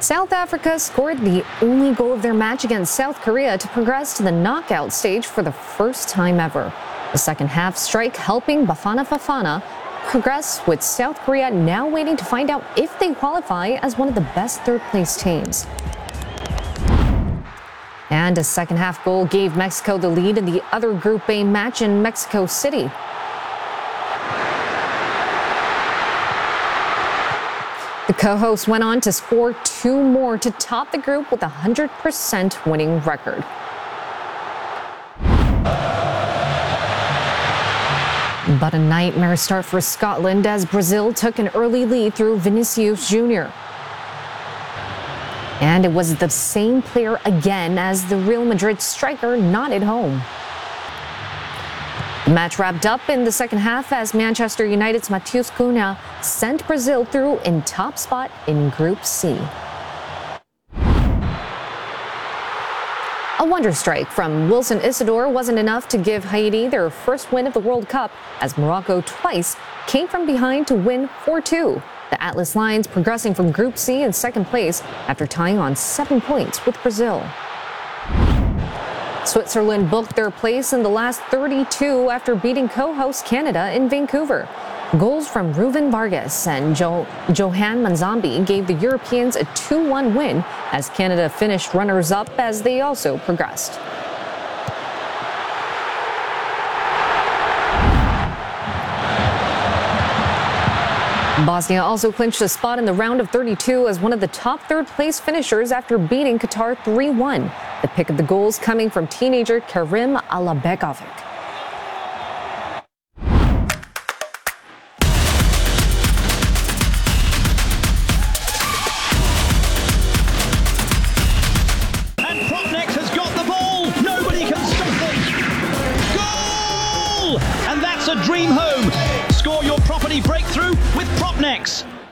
South Africa scored the only goal of their match against South Korea to progress to the knockout stage for the first time ever. The second half strike helping Bafana Bafana progress, with South Korea now waiting to find out if they qualify as one of the best third-place teams. And a second half goal gave Mexico the lead in the other Group A match in Mexico City. The co-hosts went on to score two more to top the group with a 100% winning record. But a nightmare start for Scotland as Brazil took an early lead through Vinicius Jr. And it was the same player again as the Real Madrid striker not at home. The match wrapped up in the second half as Manchester United's Matheus Cunha sent Brazil through in top spot in Group C. A wonder strike from Wilson Isidore wasn't enough to give Haiti their first win of the World Cup, as Morocco twice came from behind to win 4-2. The Atlas Lions progressing from Group C in second place after tying on 7 points with Brazil. Switzerland booked their place in the last 32 after beating co-host Canada in Vancouver. Goals from Ruven Vargas and Johan Manzambi gave the Europeans a 2-1 win as Canada finished runners-up as they also progressed. Bosnia also clinched a spot in the round of 32 as one of the top third-place finishers after beating Qatar 3-1. The pick of the goals coming from teenager Kerim Alabegovic. And Propnex has got the ball. Nobody can stop them. Goal! And that's a dream home. Score your property breakthrough with Propnex.